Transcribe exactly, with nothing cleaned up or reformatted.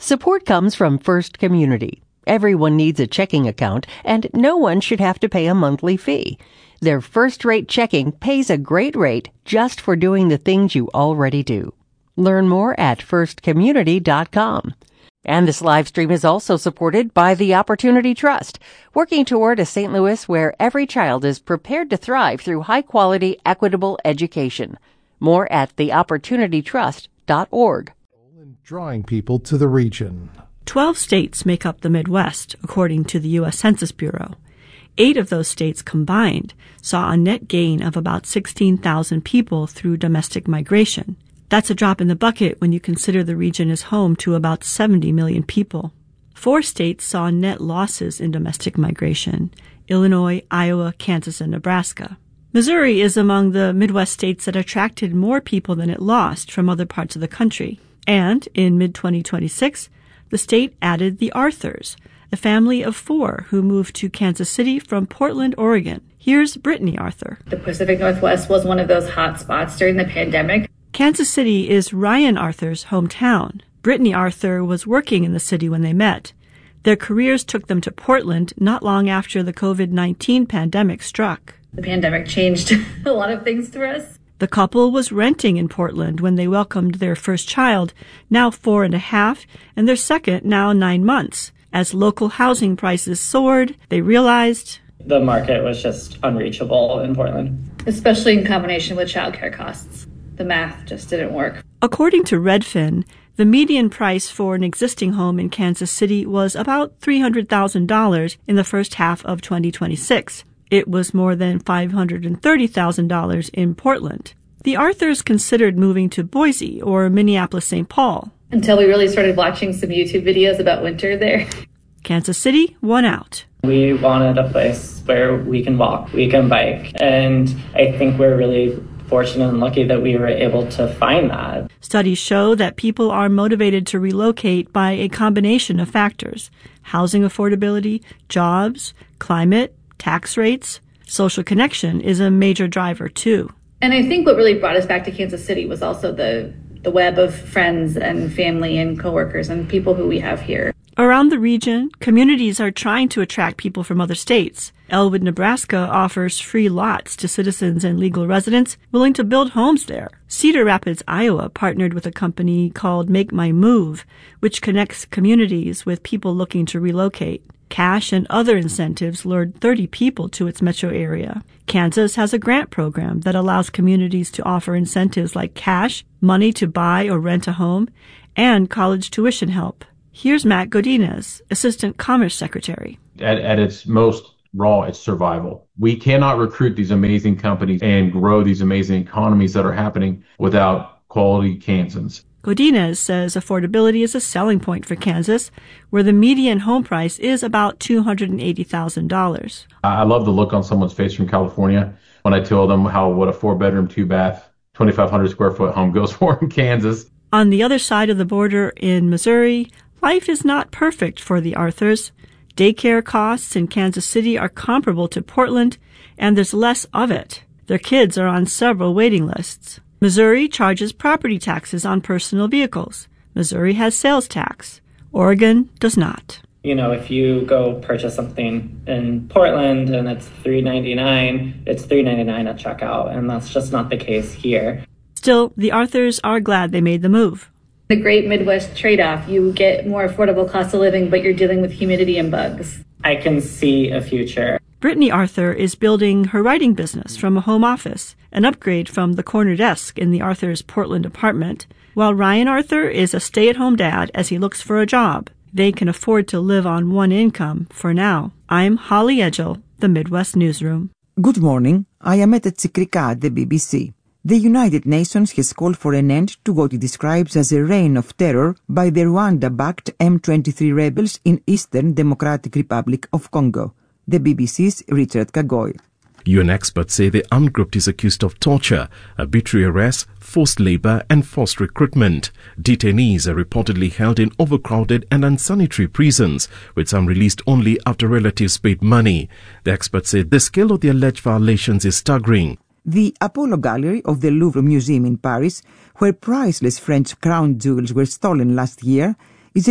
Support comes from First Community. Everyone needs a checking account, and no one should have to pay a monthly fee. Their first-rate checking pays a great rate just for doing the things you already do. Learn more at first community dot com. And this live stream is also supported by the Opportunity Trust, working toward a Saint Louis where every child is prepared to thrive through high-quality, equitable education. More at the opportunity trust dot org. Drawing people to the region. Twelve states make up the Midwest, according to the U S Census Bureau. Eight of those states combined saw a net gain of about sixteen thousand people through domestic migration. That's a drop in the bucket when you consider the region is home to about seventy million people. Four states saw net losses in domestic migration: Illinois, Iowa, Kansas, and Nebraska. Missouri is among the Midwest states that attracted more people than it lost from other parts of the country. And in mid twenty twenty-six, the state added the Arthurs, a family of four who moved to Kansas City from Portland, Oregon. Here's Brittany Arthur. The Pacific Northwest was one of those hot spots during the pandemic. Kansas City is Ryan Arthur's hometown. Brittany Arthur was working in the city when they met. Their careers took them to Portland not long after the covid nineteen pandemic struck. The pandemic changed a lot of things for us. The couple was renting in Portland when they welcomed their first child, now four and a half, and their second, now nine months. As local housing prices soared, they realized the market was just unreachable in Portland. Especially in combination with childcare costs. The math just didn't work. According to Redfin, the median price for an existing home in Kansas City was about three hundred thousand dollars in the first half of twenty twenty-six. It was more than five hundred thirty thousand dollars in Portland. The Arthurs considered moving to Boise or Minneapolis-Saint Paul. Until we really started watching some YouTube videos about winter there. Kansas City won out. We wanted a place where we can walk, we can bike, and I think we're really fortunate and lucky that we were able to find that. Studies show that people are motivated to relocate by a combination of factors: housing affordability, jobs, climate, tax rates. Social connection is a major driver, too. And I think what really brought us back to Kansas City was also the, the web of friends and family and coworkers and people who we have here. Around the region, communities are trying to attract people from other states. Elwood, Nebraska offers free lots to citizens and legal residents willing to build homes there. Cedar Rapids, Iowa partnered with a company called Make My Move, which connects communities with people looking to relocate. Cash and other incentives lured thirty people to its metro area. Kansas has a grant program that allows communities to offer incentives like cash, money to buy or rent a home, and college tuition help. Here's Matt Godinez, Assistant Commerce Secretary. At, at its most raw, it's survival. We cannot recruit these amazing companies and grow these amazing economies that are happening without quality Kansans. Godinez says affordability is a selling point for Kansas, where the median home price is about two hundred eighty thousand dollars. I love the look on someone's face from California when I tell them how what a four-bedroom, two-bath, twenty-five hundred square foot home goes for in Kansas. On the other side of the border in Missouri, life is not perfect for the Arthurs. Daycare costs in Kansas City are comparable to Portland, and there's less of it. Their kids are on several waiting lists. Missouri charges property taxes on personal vehicles. Missouri has sales tax. Oregon does not. You know, if you go purchase something in Portland and it's three ninety-nine, it's three ninety-nine at checkout, and that's just not the case here. Still, the Arthurs are glad they made the move. The great Midwest trade-off. You get more affordable cost of living, but you're dealing with humidity and bugs. I can see a future. Brittany Arthur is building her writing business from a home office, an upgrade from the corner desk in the Arthur's Portland apartment, while Ryan Arthur is a stay-at-home dad as he looks for a job. They can afford to live on one income for now. I'm Holly Edgell, the Midwest Newsroom. Good morning. I am at Tsikrika at the B B C. The United Nations has called for an end to what it describes as a reign of terror by the Rwanda-backed M twenty-three rebels in Eastern Democratic Republic of Congo. The B B C's Richard Kagoy. U N experts say the armed group is accused of torture, arbitrary arrests, forced labor, and forced recruitment. Detainees are reportedly held in overcrowded and unsanitary prisons, with some released only after relatives paid money. The experts say the scale of the alleged violations is staggering. The Apollo Gallery of the Louvre Museum in Paris, where priceless French crown jewels were stolen last year,